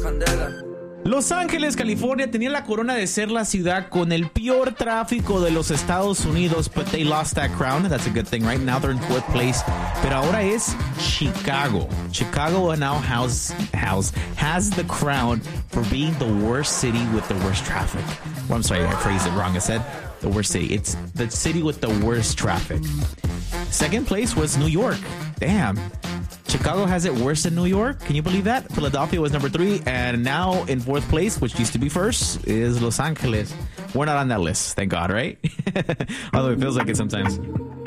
Los Ángeles, California, tenía la corona de ser la ciudad con el peor tráfico de los Estados Unidos, but they lost that crown. That's a good thing. Right now they're in fourth place. Pero ahora es Chicago. Chicago now has the crown for being the worst city with the worst traffic. Well, I'm sorry, I phrased it wrong. I said the worst city. It's the city with the worst traffic. Second place was New York. Damn. Chicago has it worse than New York. Can you believe that? Philadelphia was number 3, and now in fourth place, which used to be first, is Los Angeles. We're not on that list, thank God, right? Although it feels like it sometimes.